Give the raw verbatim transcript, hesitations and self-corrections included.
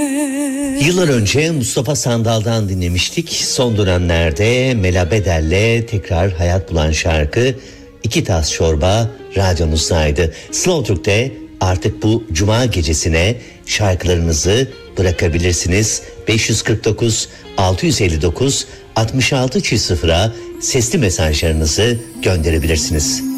Yıllar önce Mustafa Sandal'dan dinlemiştik. Son dönemlerde Mela Bedel'le tekrar hayat bulan şarkı İki Tas Çorba radyonuzdaydı. Slow Türk'te artık bu cuma gecesine şarkılarınızı bırakabilirsiniz. beş yüz kırk dokuz altı yüz elli dokuz altmış altı sıfıra sesli mesajlarınızı gönderebilirsiniz.